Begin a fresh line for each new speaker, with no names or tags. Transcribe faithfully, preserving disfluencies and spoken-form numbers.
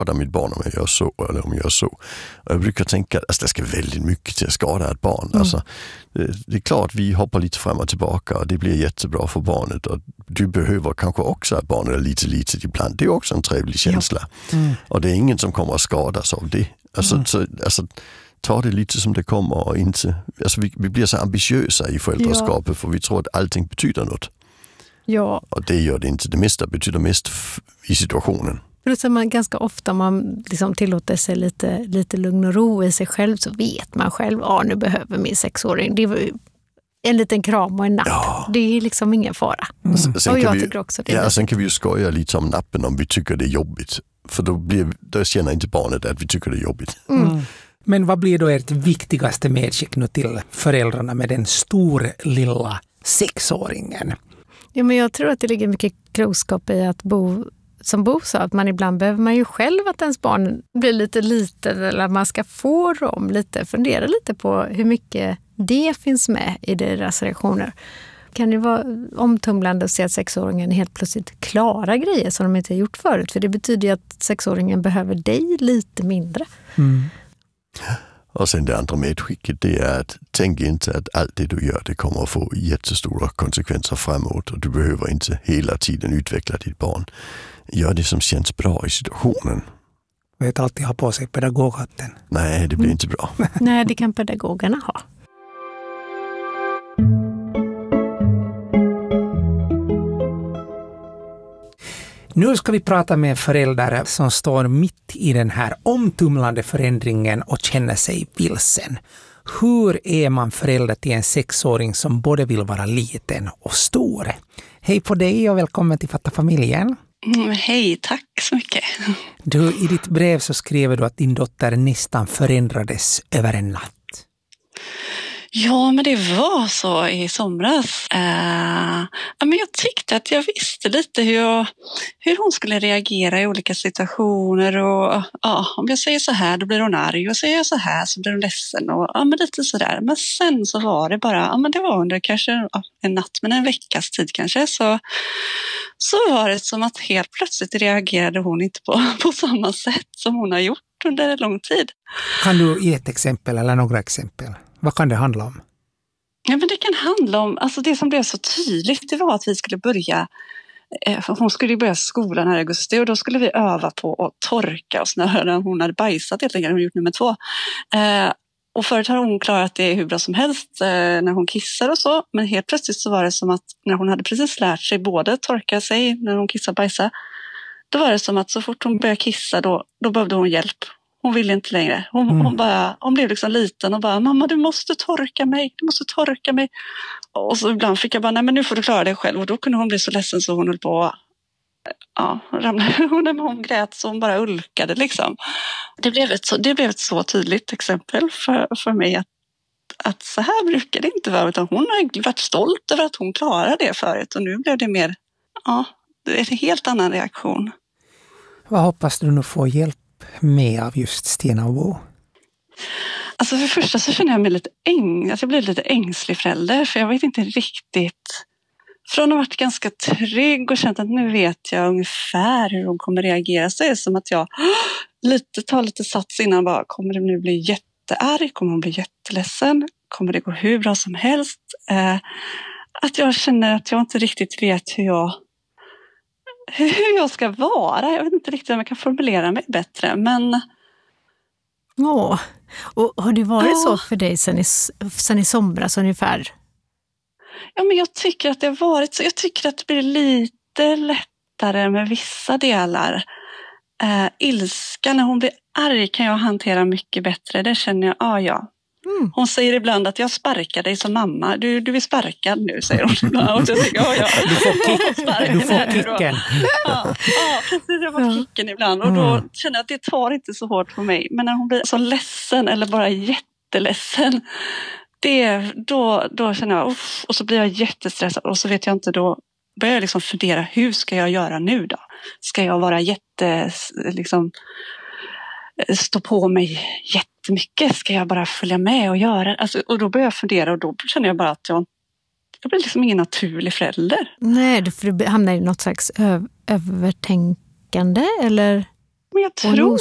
skada mitt barn om jag gör så eller om jag gör så. Och jag brukar tänka att alltså, det ska väldigt mycket till att skada ett barn. Mm. Alltså, det, det är klart vi hoppar lite fram och tillbaka och det blir jättebra för barnet. Och du behöver kanske också att barnet är lite litet ibland. Det är också en trevlig känsla. Ja. Mm. Och det är ingen som kommer att skadas av det. Alltså, mm. så, alltså ta det lite som det kommer och inte... Alltså vi, vi blir så ambitiösa i föräldraskapet ja. För vi tror att allting betyder något.
Ja.
Och det gör det inte. Det mesta betyder mest f- i situationen.
Plus att man ganska ofta man liksom tillåter sig lite, lite lugn och ro i sig själv så vet man själv, ja nu behöver min sexåring. Det var en liten kram och en napp. Ja. Det är liksom ingen fara. Mm.
Sen,
och jag
vi,
tycker också det.
Ja, sen kan vi ju skoja lite om nappen om vi tycker det är jobbigt. För då, blir, då känner inte barnet att vi tycker det är jobbigt.
Mm. Mm. Men vad blir då ert viktigaste medskick nu till föräldrarna med den stor lilla sexåringen?
Ja, men jag tror att det ligger mycket klokskap i att bo, som Bo sa, att man ibland behöver man ju själv att ens barn blir lite liten eller att man ska få dem lite, fundera lite på hur mycket det finns med i deras reaktioner. Kan det vara omtumlande att se att sexåringen helt plötsligt klarar grejer som de inte har gjort förut? För det betyder ju att sexåringen behöver dig lite mindre.
Mm.
Och sen det andra medskicket det är att tänk inte att allt det du gör det kommer att få jättestora konsekvenser framåt och du behöver inte hela tiden utveckla ditt barn. Gör det som känns bra i situationen.
Vet alltid ha på sig pedagoghatten.
Nej, det blir mm. inte bra.
Nej, det kan pedagogerna ha.
Nu ska vi prata med föräldrar som står mitt i den här omtumlande förändringen och känner sig vilsen. Hur är man förälder till en sexåring som både vill vara liten och stor? Hej på dig och välkommen till Fatta familjen.
Mm, hej, tack så mycket.
Du, i ditt brev så skriver du att din dotter nästan förändrades över en natt.
Ja, men det var så i somras. Uh, men jag tyckte att jag visste lite hur, jag, hur hon skulle reagera i olika situationer. Och, uh, om jag säger så här, då blir hon arg. Och säger jag så här så blir hon ledsen. Och, uh, men lite sådär. Men sen så var det bara, uh, men det var under kanske uh, en natt, men en veckas tid kanske. Så, så var det som att helt plötsligt reagerade hon inte på, på samma sätt som hon har gjort under en lång tid.
Kan du ge ett exempel eller några exempel? Vad kan det handla om?
Ja, men det kan handla om, alltså det som blev så tydligt det var att vi skulle börja, eh, hon skulle börja skolan här i augusti och då skulle vi öva på att torka oss när hon hade bajsat helt enkelt, hon gjort nummer två. Eh, och förut har hon klarat det hur bra som helst eh, när hon kissar och så, men helt plötsligt så var det som att när hon hade precis lärt sig både torka sig när hon kissar och bajsar, då var det som att så fort hon började kissa då, då behövde hon hjälp. Hon ville inte längre. Hon, mm. hon, bara, hon blev liksom liten och bara, mamma du måste torka mig, du måste torka mig. Och så ibland fick jag bara, nej men nu får du klara dig själv. Och då kunde hon bli så ledsen så hon höll på, ja, ramlade. Hon, hon grät så hon bara ulkade liksom. Det blev ett så, det blev ett så tydligt exempel för, för mig att, att så här brukar det inte vara. Utan hon har varit stolt över att hon klarade det förut. Och nu blev det mer, ja, det är en helt annan reaktion.
Vad hoppas du nu få hjälp med av just Stina och Bo?
Alltså för det första så känner jag mig lite äng, alltså jag blir lite ängslig förälder för jag vet inte riktigt, från att ha varit ganska trygg och känt att nu vet jag ungefär hur hon kommer reagera, så är det som att jag lite tar lite sats innan bara, kommer det nu bli jättearg, kommer hon bli jätteledsen, kommer det gå hur bra som helst, eh, att jag känner att jag inte riktigt vet hur jag hur jag ska vara. Jag vet inte riktigt om jag kan formulera mig bättre, men...
Åh, och har det varit ja. så för dig sen i, sen i somras ungefär?
Ja, men jag tycker att det har varit så. Jag tycker att det blir lite lättare med vissa delar. Äh, ilska, när hon blir arg kan jag hantera mycket bättre. Det känner jag, ah, ja. Mm. Hon säger ibland att jag sparkar dig som mamma. Du, du är sparkad nu, säger hon ibland. Och jag tycker, oh, ja.
Du får, kick, du får kicken.
Ja, ja, precis. Jag får kicken ibland. Och då
Mm.
känner jag att det tar inte så hårt på mig. Men när hon blir så ledsen eller bara jätteledsen, det, då, då känner jag, uff, och så blir jag jättestressad. Och så vet jag inte, då börjar jag liksom fundera, hur ska jag göra nu då? Ska jag vara jätte, liksom, stå på mig jättemycket? Ska jag bara följa med och göra? Alltså, och då börjar jag fundera och då känner jag bara att jag, jag blir liksom ingen naturlig förälder.
Nej, för du hamnar i något slags ö- övertänkande eller?
Men jag tror